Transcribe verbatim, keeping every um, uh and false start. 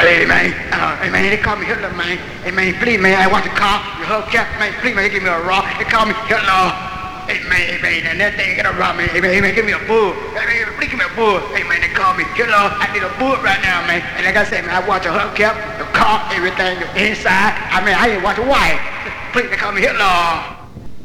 Hey, man. Uh, hey, man, they call me Hitler, man. Hey, man, please, man, I want the car. The hubcap, man, please, man, they give me a raw. They call me Hitler. Hey, man, hey, man, and that thing get around me. Hey, man, hey, man, give me a bull. Hey, man, please give me a bull. Hey, man, they call me Hitler. I need a bull right now, man. And like I said, man, I watch the hubcap, the car, everything, the inside. I mean, I ain't watch a wife. Please, they call me Hitler.